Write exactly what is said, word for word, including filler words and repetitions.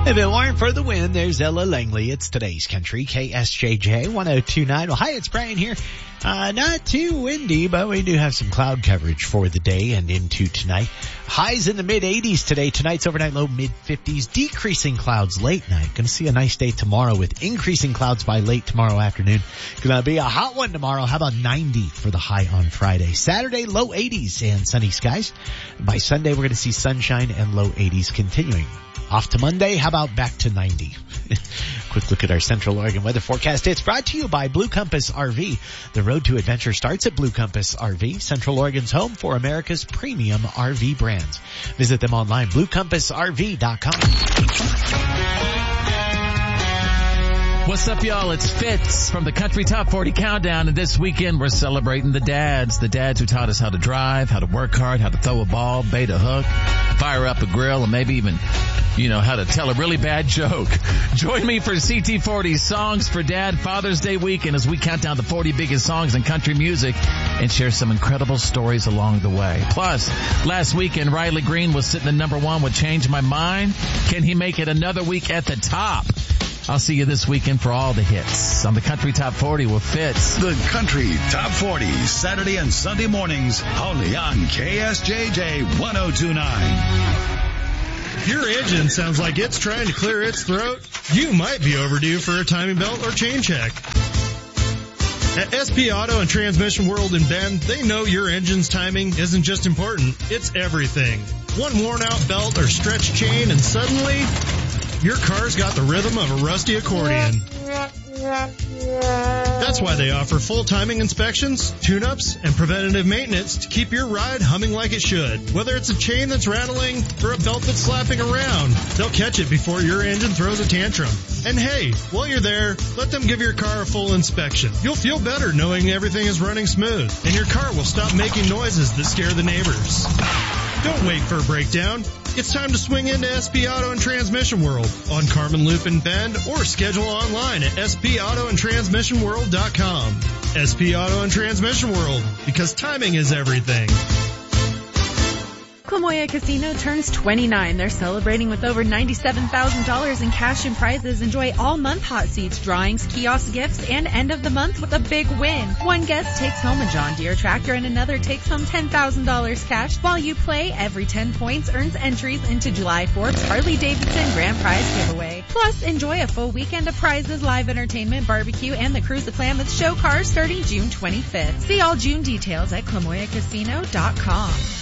If it weren't for the wind, there's Ella Langley. It's today's country, K S J J one oh two point nine. Well, hi, it's Brian here. Uh, not too windy, but we do have some cloud coverage for the day and into tonight. Highs in the mid eighties today. Tonight's overnight low mid fifties. Decreasing clouds late night. Going to see a nice day tomorrow with increasing clouds by late tomorrow afternoon. Going to be a hot one tomorrow. How about ninety for the high on Friday? Saturday, low eighties and sunny skies. By Sunday, we're going to see sunshine and low eighties continuing. Off to Monday, how about back to ninety? Quick look at our Central Oregon weather forecast. It's brought to you by Blue Compass R V. The road to adventure starts at Blue Compass R V, Central Oregon's home for America's premium R V brands. Visit them online, blue compass r v dot com. What's up, y'all? It's Fitz from the Country Top forty Countdown, and this weekend we're celebrating the dads. The dads who taught us how to drive, how to work hard, how to throw a ball, bait a hook, fire up a grill, and maybe even, you know, how to tell a really bad joke. Join me for C T forty Songs for Dad Father's Day weekend as we count down the forty biggest songs in country music and share some incredible stories along the way. Plus, last weekend, Riley Green was sitting at number one with Change My Mind. Can he make it another week at the top? I'll see you this weekend for all the hits on the Country Top forty with Fitz. The Country Top forty, Saturday and Sunday mornings, only on K S J J one oh two point nine. Your engine sounds like it's trying to clear its throat. You might be overdue for a timing belt or chain check. At S P Auto and Transmission World in Bend, they know your engine's timing isn't just important, it's everything. One worn out belt or stretched chain and suddenly your car's got the rhythm of a rusty accordion. That's why they offer full timing inspections, tune-ups, and preventative maintenance to keep your ride humming like it should. Whether it's a chain that's rattling or a belt that's slapping around, they'll catch it before your engine throws a tantrum. And hey, while you're there, let them give your car a full inspection. You'll feel better knowing everything is running smooth, and your car will stop making noises that scare the neighbors. Don't wait for a breakdown. It's time to swing into S P Auto and Transmission World on Carmen Loop in Bend or schedule online at s p auto and transmission world dot com. S P Auto and Transmission World, because timing is everything. Clamoya Casino turns twenty-nine. They're celebrating with over ninety-seven thousand dollars in cash and prizes. Enjoy all month hot seats, drawings, kiosk gifts, and end of the month with a big win. One guest takes home a John Deere tractor and another takes home ten thousand dollars cash. While you play, every ten points earns entries into July fourth Harley Davidson Grand Prize giveaway. Plus, enjoy a full weekend of prizes, live entertainment, barbecue, and the Cruise of Klamath show cars starting June twenty-fifth. See all June details at clamoya casino dot com.